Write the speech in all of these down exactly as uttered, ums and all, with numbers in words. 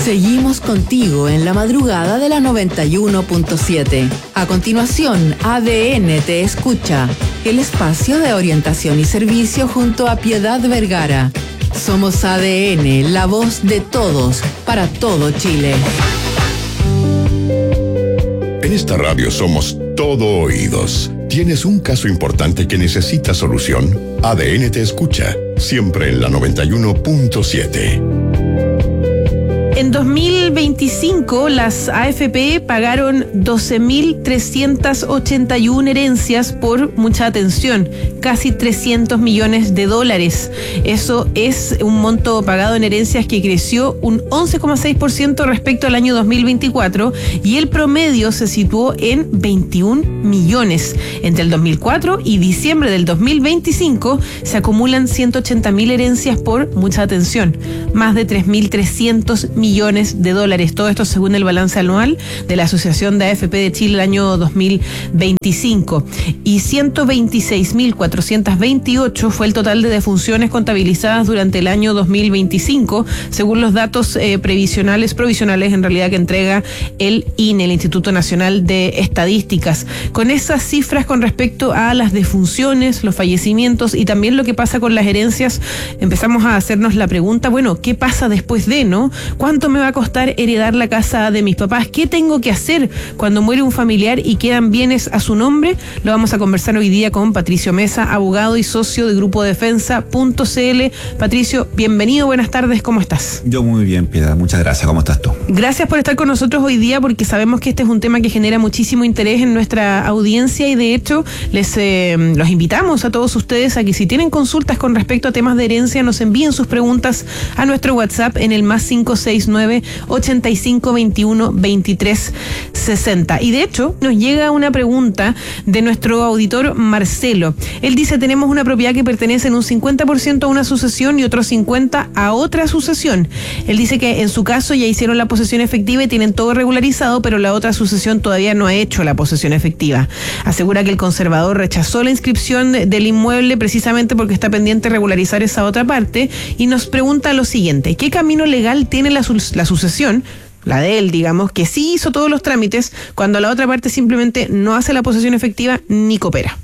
Seguimos contigo en la madrugada de la noventa y uno punto siete. A continuación, A D N Te Escucha, el espacio de orientación y servicio junto a Piedad Vergara. Somos A D N, la voz de todos, para todo Chile. En esta radio somos todo oídos. ¿Tienes un caso importante que necesita solución? A D N Te Escucha, siempre en la noventa y uno punto siete. En dos mil veinticinco, las A F P pagaron doce mil trescientas ochenta y una herencias por, mucha atención, casi trescientos millones de dólares. Eso es un monto pagado en herencias que creció un once coma seis por ciento respecto al año dos mil veinticuatro y el promedio se situó en veintiún millones. Entre el dos mil cuatro y diciembre del dos mil veinticinco se acumulan ciento ochenta mil herencias por, mucha atención, más de tres mil trescientos millones de dólares. Todo esto según el balance anual de la Asociación de A F P de Chile el año dos mil veinticinco. Y ciento veintiséis mil cuatrocientos veintiocho fue el total de defunciones contabilizadas durante el año dos mil veinticinco, según los datos eh, previsionales, provisionales en realidad, que entrega el I N E, el Instituto Nacional de Estadísticas. Con esas cifras con respecto a las defunciones, los fallecimientos y también lo que pasa con las herencias, empezamos a hacernos la pregunta, bueno, ¿qué pasa después de, no? ¿Cuánto me va a costar heredar la casa de mis papás? ¿Qué tengo que hacer cuando muere un familiar y quedan bienes a su nombre? Lo vamos a conversar hoy día con Patricio Mesa, abogado y socio de Grupo Defensa punto C L. Patricio, bienvenido, buenas tardes, ¿cómo estás? Yo muy bien, Piedad, muchas gracias, ¿cómo estás tú? Gracias por estar con nosotros hoy día, porque sabemos que este es un tema que genera muchísimo interés en nuestra audiencia y de hecho les eh, los invitamos a todos ustedes a que si tienen consultas con respecto a temas de herencia nos envíen sus preguntas a nuestro WhatsApp en el más cinco seis nueve, ochenta y cinco, veintiuno, veintitrés, sesenta. Y de hecho nos llega una pregunta de nuestro auditor Marcelo. Él dice: tenemos una propiedad que pertenece en un cincuenta por ciento a una sucesión y otro cincuenta por ciento a otra sucesión. Él dice que en su caso ya hicieron la posesión efectiva y tienen todo regularizado, pero la otra sucesión todavía no ha hecho la posesión efectiva. Asegura que el conservador rechazó la inscripción del inmueble precisamente porque está pendiente regularizar esa otra parte y nos pregunta lo siguiente: ¿qué camino legal tiene la, su- la sucesión, la de él, digamos, que sí hizo todos los trámites, cuando la otra parte simplemente no hace la posesión efectiva ni coopera?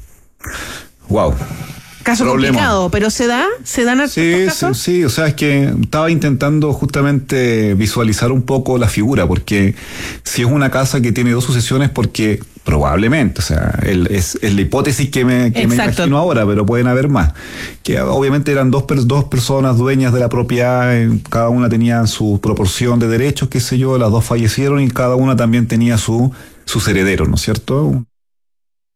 Wow. Caso Problema. complicado, pero ¿se da? ¿Se dan Sí, estos sí, casos? sí, o sea, es que estaba intentando justamente visualizar un poco la figura, porque si es una casa que tiene dos sucesiones, porque probablemente, o sea, el, es, es la hipótesis que me, que me imagino ahora, pero pueden haber más, que obviamente eran dos, dos personas dueñas de la propiedad, eh, cada una tenía su proporción de derechos, qué sé yo, las dos fallecieron y cada una también tenía su sus herederos, ¿no es cierto?